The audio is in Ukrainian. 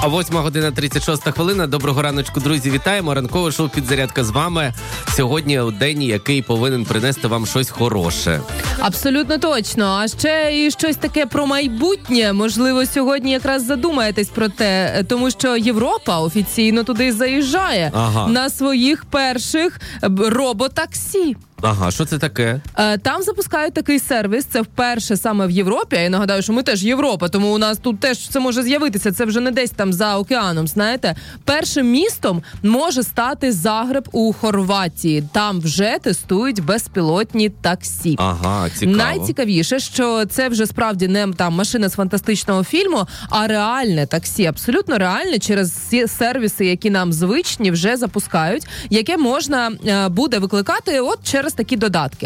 А 8:36. Доброго раночку, друзі, вітаємо. Ранкове шоу «Підзарядка» з вами. Сьогодні день, який повинен принести вам щось хороше. Абсолютно точно. А ще і щось таке про майбутнє. Можливо, сьогодні якраз задумаєтесь про те, тому що Європа офіційно туди заїжджає на своїх перших роботаксі. Ага, що це таке? Там запускають такий сервіс, це вперше саме в Європі. Я нагадаю, що ми теж Європа, тому у нас тут теж це може з'явитися, це вже не десь там за океаном, знаєте. Першим містом може стати Загреб у Хорватії. Там вже тестують безпілотні таксі. Ага, цікаво. Найцікавіше, що це вже справді не там машина з фантастичного фільму, а реальне таксі, абсолютно реальне, через сервіси, які нам звичні, вже запускають, яке можна буде викликати от через такі додатки.